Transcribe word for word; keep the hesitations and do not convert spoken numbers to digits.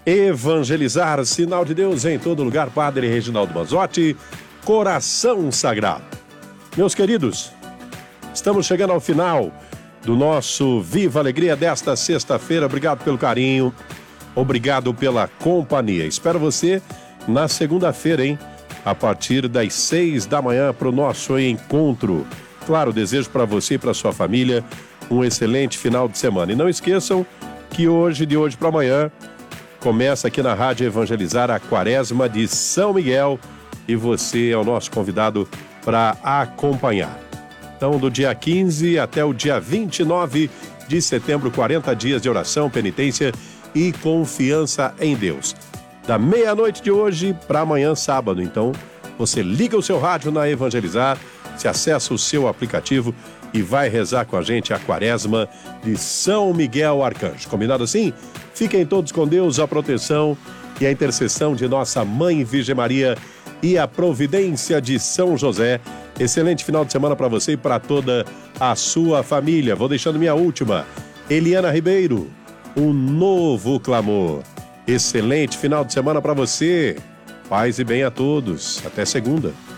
Evangelizar, sinal de Deus em todo lugar. Padre Reginaldo Manzotti, Coração Sagrado. Meus queridos, estamos chegando ao final do nosso Viva Alegria desta sexta-feira. Obrigado pelo carinho, obrigado pela companhia. Espero você na segunda-feira, hein? A partir das seis da manhã para o nosso encontro. Claro, desejo para você e para sua família um excelente final de semana. E não esqueçam que hoje, de hoje para amanhã, começa aqui na Rádio Evangelizar a Quaresma de São Miguel e você é o nosso convidado para acompanhar. Então, do dia quinze até o dia vinte e nove de setembro, quarenta dias de oração, penitência e confiança em Deus. Da meia-noite de hoje para amanhã, sábado. Então, você liga o seu rádio na Evangelizar, se acessa o seu aplicativo e vai rezar com a gente a Quaresma de São Miguel Arcanjo. Combinado assim? Fiquem todos com Deus, a proteção e a intercessão de nossa Mãe Virgem Maria e a providência de São José. Excelente final de semana para você e para toda a sua família. Vou deixando minha última. Eliana Ribeiro, um novo clamor. Excelente final de semana para você. Paz e bem a todos. Até segunda.